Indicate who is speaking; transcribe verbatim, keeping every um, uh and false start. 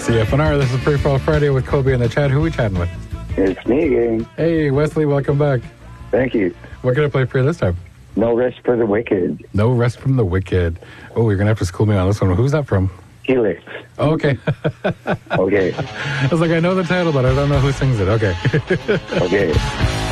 Speaker 1: C F N R, this is Pre-Fall Friday with Kobe in the chat. Who are we chatting with?
Speaker 2: It's me again.
Speaker 1: Hey, Wesley, welcome back.
Speaker 2: Thank you.
Speaker 1: What can I play for you this time?
Speaker 2: No Rest for the Wicked.
Speaker 1: No Rest from the Wicked. Oh, you're going to have to school me on this one. Who's that from?
Speaker 2: Helix.
Speaker 1: Oh, okay.
Speaker 2: Okay.
Speaker 1: I was like, I know the title, but I don't know who sings it. Okay.
Speaker 2: Okay.